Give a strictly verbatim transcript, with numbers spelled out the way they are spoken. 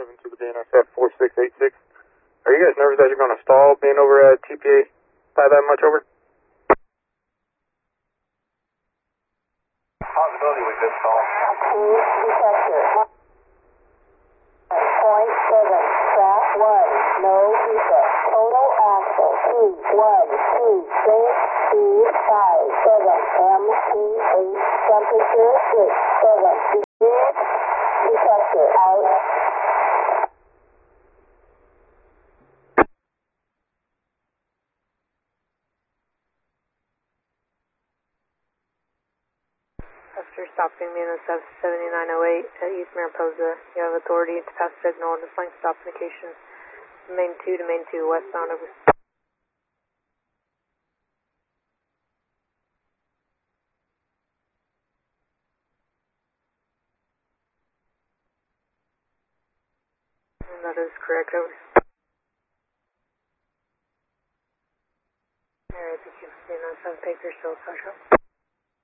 seven to the D N S F four six eight six. Are you guys nervous that you're going to stall being over at T P A by that much over? Possibility we could stall. Two detector. Point seven, track one, no defect. Total axle two, one, two, six, two, five, seven, M T eight, temperature six, seven, speed, detector out. After stopping me in the seventy-nine oh eight at East Mariposa, you have authority to pass signal on the flank stop indication. Main two to main two, westbound over. And that is correct, over. Alright, thank you. D nine seven Baker, still Sasha.